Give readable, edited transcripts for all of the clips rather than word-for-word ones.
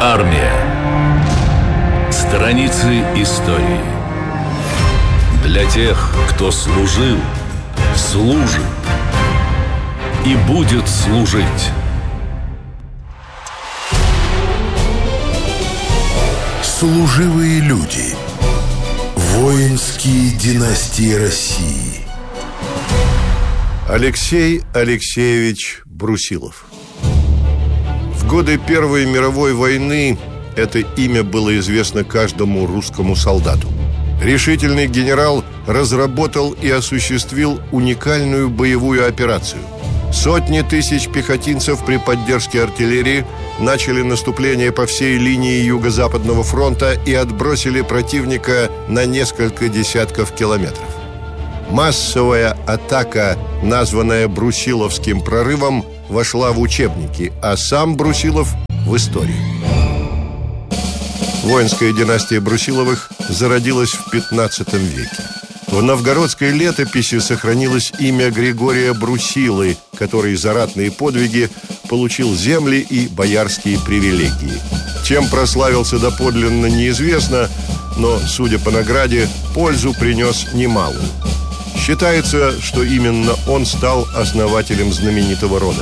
Армия. Страницы истории. Для тех, кто служил, служит и будет служить. Служивые люди. Воинские династии России. Алексей Алексеевич Брусилов. В годы Первой мировой войны это имя было известно каждому русскому солдату. Решительный генерал разработал и осуществил уникальную боевую операцию. Сотни тысяч пехотинцев при поддержке артиллерии начали наступление по всей линии Юго-Западного фронта и отбросили противника на несколько десятков километров. Массовая атака, названная Брусиловским прорывом, вошла в учебники, а сам Брусилов – в историю. Воинская династия Брусиловых зародилась в XV веке. В новгородской летописи сохранилось имя Григория Брусилы, который за ратные подвиги получил земли и боярские привилегии. Чем прославился доподлинно, неизвестно, но, судя по награде, пользу принес немалую. Считается, что именно он стал основателем знаменитого рода.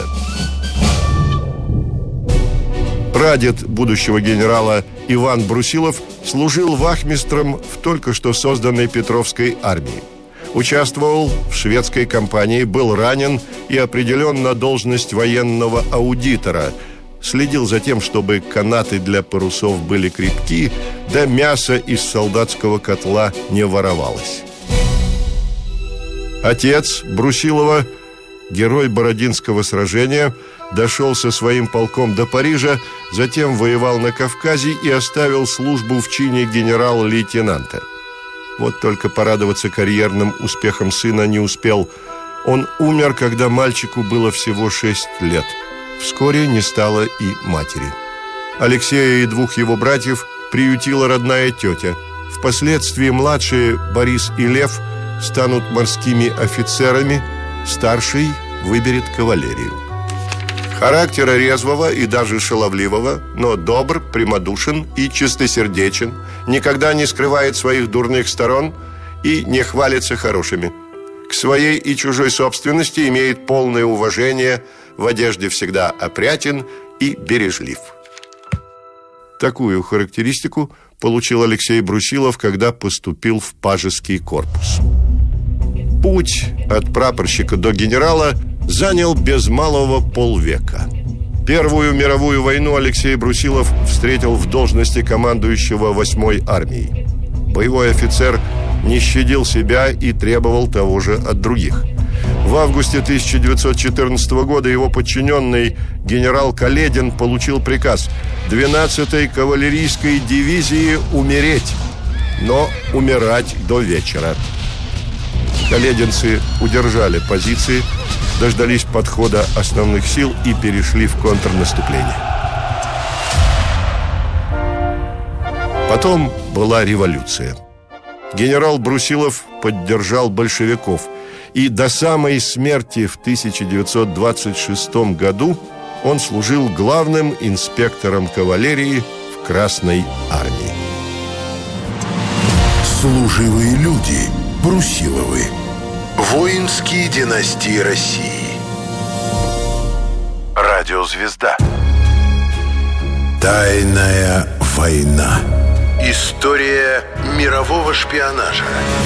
Прадед будущего генерала Иван Брусилов служил вахмистром в только что созданной Петровской армии. Участвовал в шведской кампании, был ранен и определен на должность военного аудитора. Следил за тем, чтобы канаты для парусов были крепки, да мясо из солдатского котла не воровалось. Отец Брусилова, герой Бородинского сражения, дошел со своим полком до Парижа, затем воевал на Кавказе и оставил службу в чине генерал-лейтенанта. Вот только порадоваться карьерным успехом сына не успел. Он умер, когда мальчику было всего 6 лет. Вскоре не стало и матери. Алексея и двух его братьев приютила родная тетя. Впоследствии младшие Борис и Лев станут морскими офицерами, старший выберет кавалерию. Характера резвого и даже шаловливого, но добр, прямодушен и чистосердечен, никогда не скрывает своих дурных сторон и не хвалится хорошими. К своей и чужой собственности имеет полное уважение, в одежде всегда опрятен и бережлив. Такую характеристику получил Алексей Брусилов, когда поступил в Пажеский корпус. Путь от прапорщика до генерала занял без малого полвека. Первую мировую войну Алексей Брусилов встретил в должности командующего 8-й армией. Боевой офицер не щадил себя и требовал того же от других. В августе 1914 года его подчиненный генерал Каледин получил приказ 12-й кавалерийской дивизии умереть, но умирать до вечера. Калединцы удержали позиции, дождались подхода основных сил и перешли в контрнаступление. Потом была революция. Генерал Брусилов поддержал большевиков, и до самой смерти в 1926 году он служил главным инспектором кавалерии в Красной армии. Служивые люди. Брусиловы. Воинские династии России. Радиозвезда. Тайная война. История мирового шпионажа.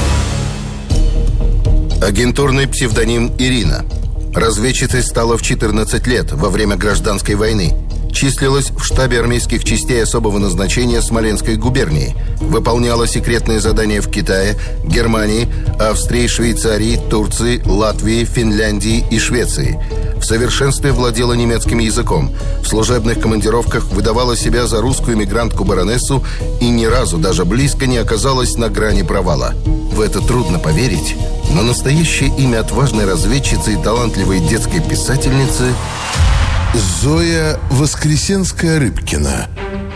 Агентурный псевдоним Ирина. Разведчицей стала в 14 лет во время гражданской войны. Числилась в штабе армейских частей особого назначения Смоленской губернии. Выполняла секретные задания в Китае, Германии, Австрии, Швейцарии, Турции, Латвии, Финляндии и Швеции. В совершенстве владела немецким языком. В служебных командировках выдавала себя за русскую эмигрантку-баронессу и ни разу даже близко не оказалась на грани провала. В это трудно поверить, но настоящее имя отважной разведчицы и талантливой детской писательницы – Зоя Воскресенская-Рыбкина.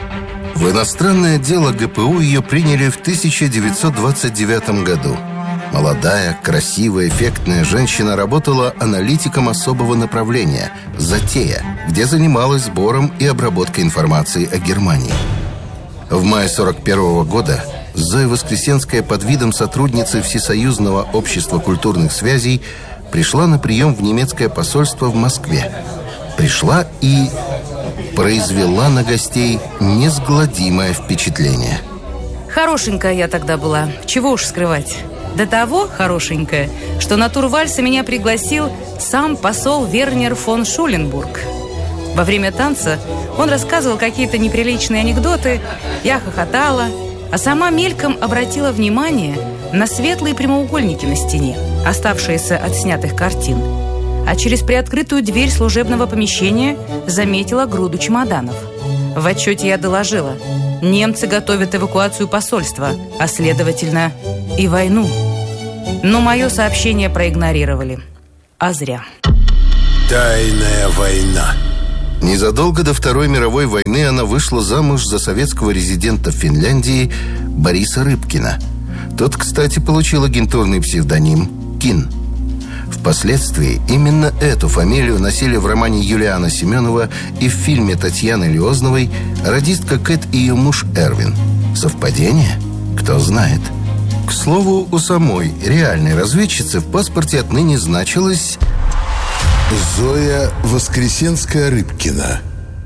В иностранное дело ГПУ ее приняли в 1929 году. Молодая, красивая, эффектная женщина работала аналитиком особого направления – «Затея», где занималась сбором и обработкой информации о Германии. В мае 1941 года Зоя Воскресенская под видом сотрудницы Всесоюзного общества культурных связей пришла на прием в немецкое посольство в Москве. Пришла и произвела на гостей несгладимое впечатление. Хорошенькая я тогда была, чего уж скрывать. До того хорошенькая, что на тур вальса меня пригласил сам посол Вернер фон Шуленбург. Во время танца он рассказывал какие-то неприличные анекдоты, я хохотала, а сама мельком обратила внимание на светлые прямоугольники на стене, оставшиеся от снятых картин. А через приоткрытую дверь служебного помещения заметила груду чемоданов. В отчете я доложила: немцы готовят эвакуацию посольства, а следовательно и войну. Но мое сообщение проигнорировали. А зря. Тайная война. Незадолго до Второй мировой войны она вышла замуж за советского резидента в Финляндии Бориса Рыбкина. Тот, кстати, получил агентурный псевдоним Кин. Впоследствии именно эту фамилию носили в романе Юлиана Семенова и в фильме Татьяны Лиозновой радистка Кэт и ее муж Эрвин. Совпадение? Кто знает. К слову, у самой реальной разведчицы в паспорте отныне значилось Зоя Воскресенская-Рыбкина.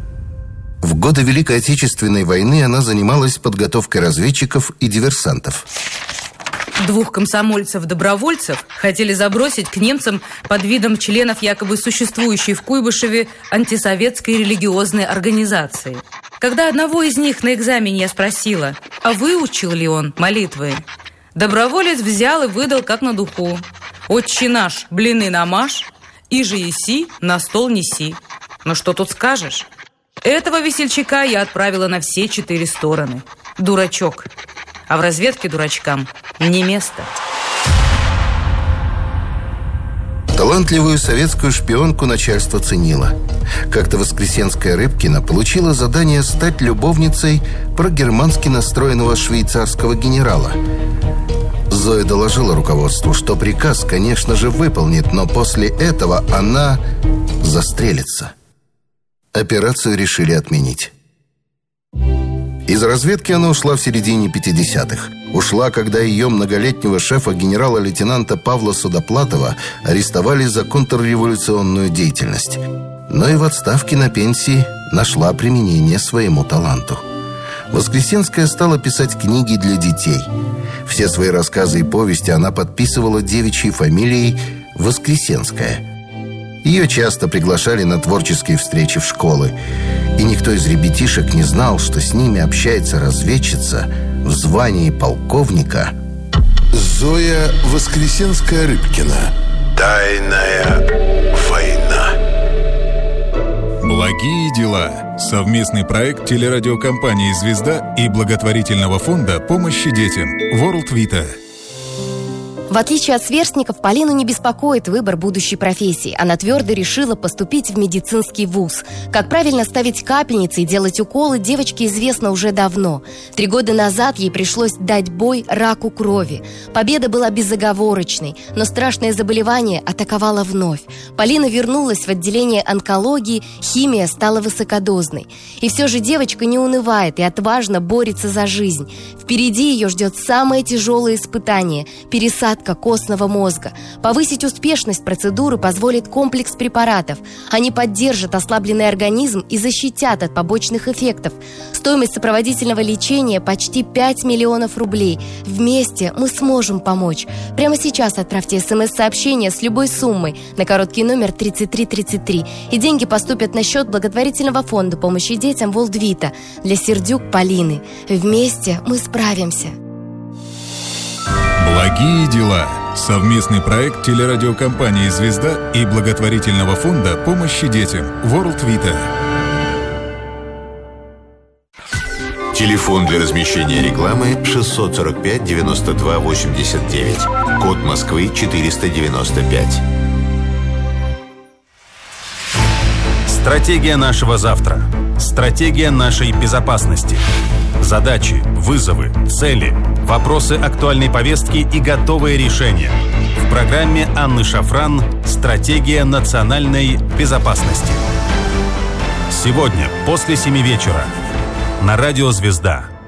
В годы Великой Отечественной войны она занималась подготовкой разведчиков и диверсантов. 2 комсомольцев-добровольцев хотели забросить к немцам под видом членов якобы существующей в Куйбышеве антисоветской религиозной организации. Когда одного из них на экзамене я спросила, а выучил ли он молитвы, доброволец взял и выдал как на духу: «Отче наш, блины намажь, иже еси, на стол неси». Ну что тут скажешь? Этого весельчака я отправила на все 4 стороны. Дурачок. А в разведке дурачкам не место. Талантливую советскую шпионку начальство ценило. Как-то Воскресенская-Рыбкина получила задание стать любовницей прогермански настроенного швейцарского генерала. Зоя доложила руководству, что приказ, конечно же, выполнит, но после этого она застрелится. Операцию решили отменить. Из разведки она ушла в середине 50-х. Ушла, когда ее многолетнего шефа генерала-лейтенанта Павла Судоплатова арестовали за контрреволюционную деятельность. Но и в отставке на пенсии нашла применение своему таланту. Воскресенская стала писать книги для детей. Все свои рассказы и повести она подписывала девичьей фамилией Воскресенская. Ее часто приглашали на творческие встречи в школы. И никто из ребятишек не знал, что с ними общается разведчица в звании полковника Зоя Воскресенская-Рыбкина. Тайная война. Благие дела. Совместный проект телерадиокомпании «Звезда» и благотворительного фонда помощи детям World Vita. В отличие от сверстников, Полину не беспокоит выбор будущей профессии. Она твердо решила поступить в медицинский вуз. Как правильно ставить капельницы и делать уколы, девочке известно уже давно. 3 года назад ей пришлось дать бой раку крови. Победа была безоговорочной, но страшное заболевание атаковало вновь. Полина вернулась в отделение онкологии, химия стала высокодозной. И все же девочка не унывает и отважно борется за жизнь. Впереди ее ждет самое тяжелое испытание – пересадка костного мозга. Повысить успешность процедуры позволит комплекс препаратов. Они поддержат ослабленный организм и защитят от побочных эффектов. Стоимость сопроводительного лечения почти 5 миллионов рублей. Вместе мы сможем помочь. Прямо сейчас отправьте СМС-сообщение с любой суммой на короткий номер 3333, и деньги поступят на счет благотворительного фонда помощи детям World Vita для Сердюк Полины. Вместе мы справимся. Благие дела. Совместный проект телерадиокомпании «Звезда» и благотворительного фонда помощи детям World Vita. Телефон для размещения рекламы 645 92 89. Код Москвы 495. Стратегия нашего завтра. Стратегия нашей безопасности. Задачи, вызовы, цели. Вопросы актуальной повестки и готовые решения. В программе Анны Шафран «Стратегия национальной безопасности». Сегодня после 7 вечера на радио «Звезда».